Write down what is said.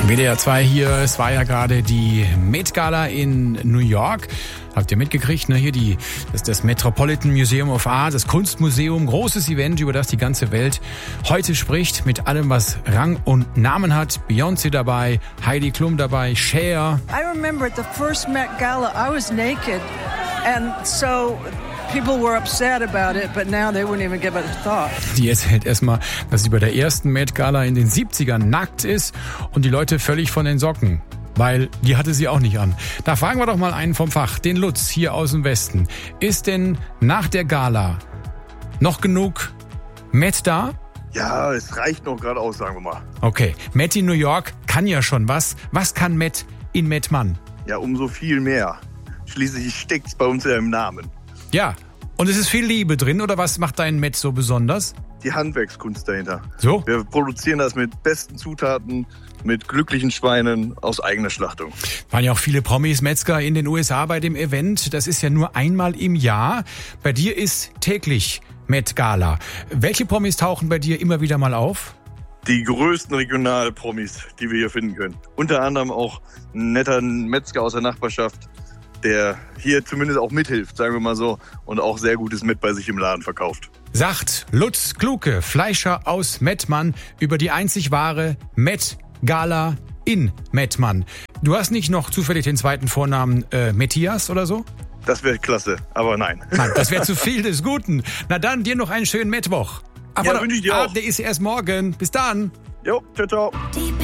WDR 2 hier, es war ja gerade die Met Gala in New York. Habt ihr mitgekriegt, ne? Hier das Metropolitan Museum of Art, das Kunstmuseum, großes Event, über das die ganze Welt heute spricht, mit allem, was Rang und Namen hat. Beyoncé dabei, Heidi Klum dabei, Cher. I remember at the first Met Gala, I was naked, and so people were upset about it, but now they wouldn't even give it a thought. Die erzählt erstmal, dass sie bei der ersten Met Gala in den 70ern nackt ist und die Leute völlig von den Socken. Weil die hatte sie auch nicht an. Da fragen wir doch mal einen vom Fach, den Lutz hier aus dem Westen. Ist denn nach der Gala noch genug Met da? Ja, es reicht noch gerade aus, sagen wir mal. Okay, Met in New York kann ja schon was. Was kann Met in Mettmann? Ja, umso viel mehr. Schließlich steckt's bei uns ja im Namen. Ja, und es ist viel Liebe drin, oder was macht dein Met so besonders? Die Handwerkskunst dahinter. So? Wir produzieren das mit besten Zutaten, mit glücklichen Schweinen aus eigener Schlachtung. Waren ja auch viele Promis, Metzger in den USA bei dem Event. Das ist ja nur einmal im Jahr. Bei dir ist täglich Met Gala. Welche Promis tauchen bei dir immer wieder mal auf? Die größten Regionalpromis, die wir hier finden können. Unter anderem auch ein netter Metzger aus der Nachbarschaft, der hier zumindest auch mithilft, sagen wir mal so, und auch sehr gutes Met bei sich im Laden verkauft. Sagt Lutz Kluke, Fleischer aus Mettmann, über die einzig wahre Met Gala in Mettmann. Du hast nicht noch zufällig den zweiten Vornamen Matthias oder so? Das wäre klasse, aber nein. Nein, das wäre zu viel des Guten. Na dann, dir noch einen schönen Mittwoch. Ja, wünsche ich dir auch. Der ist erst morgen. Bis dann. Jo, ciao, ciao.